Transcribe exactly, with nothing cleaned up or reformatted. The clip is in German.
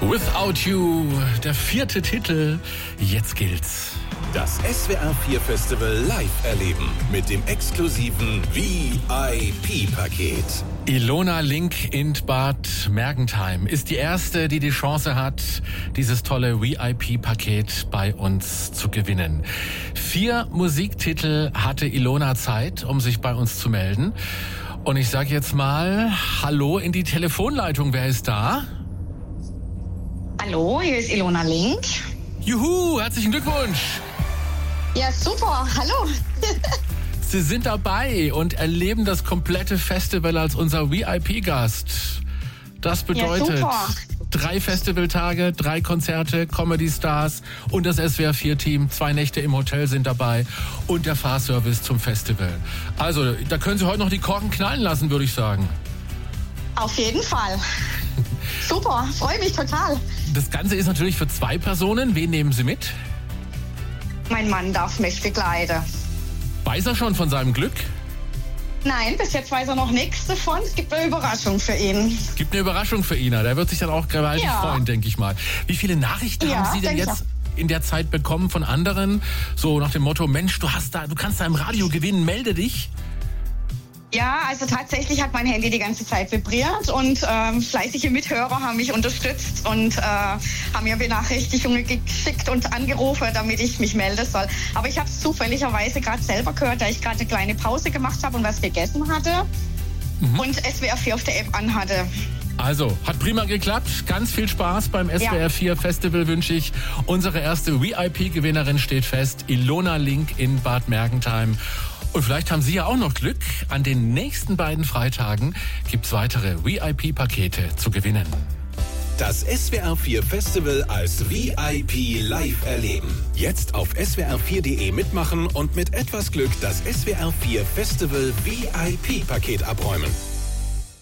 Without You, der vierte Titel. Jetzt gilt's. Das S W R vier Festival live erleben mit dem exklusiven V I P-Paket. Ilona Link in Bad Mergentheim ist die erste, die die Chance hat, dieses tolle V I P-Paket bei uns zu gewinnen. Vier Musiktitel hatte Ilona Zeit, um sich bei uns zu melden. Und ich sage jetzt mal Hallo in die Telefonleitung. Wer ist da? Hallo, hier ist Ilona Link. Juhu, herzlichen Glückwunsch. Ja, super. Hallo. Sie sind dabei und erleben das komplette Festival als unser V I P-Gast. Das bedeutet ja, drei Festivaltage, drei Konzerte, Comedy Stars und das S W R vier Team. Zwei Nächte im Hotel sind dabei und der Fahrservice zum Festival. Also, da können Sie heute noch die Korken knallen lassen, würde ich sagen. Auf jeden Fall. Super, freue mich total. Das Ganze ist natürlich für zwei Personen. Wen nehmen Sie mit? Mein Mann darf mich begleiten. Weiß er schon von seinem Glück? Nein, bis jetzt weiß er noch nichts davon. Es gibt eine Überraschung für ihn. Es gibt eine Überraschung für ihn. Der wird sich dann auch gewaltig ja. freuen, denke ich mal. Wie viele Nachrichten ja, haben Sie denn jetzt in der Zeit bekommen von anderen? So nach dem Motto, Mensch, du hast da, du kannst da im Radio gewinnen, melde dich. Ja, also tatsächlich hat mein Handy die ganze Zeit vibriert und ähm, fleißige Mithörer haben mich unterstützt und äh, haben mir Benachrichtigungen geschickt und angerufen, damit ich mich melden soll. Aber ich habe es zufälligerweise gerade selber gehört, da ich gerade eine kleine Pause gemacht habe und was gegessen hatte mhm. und S W R vier auf der App anhatte. Also, hat prima geklappt. Ganz viel Spaß beim S W R vier ja. Festival wünsche ich. Unsere erste V I P-Gewinnerin steht fest, Ilona Link in Bad Mergentheim. Und vielleicht haben Sie ja auch noch Glück. An den nächsten beiden Freitagen gibt's weitere V I P-Pakete zu gewinnen. Das S W R vier Festival als V I P live erleben. Jetzt auf S W R vier Punkt D E mitmachen und mit etwas Glück das S W R vier Festival V I P-Paket abräumen.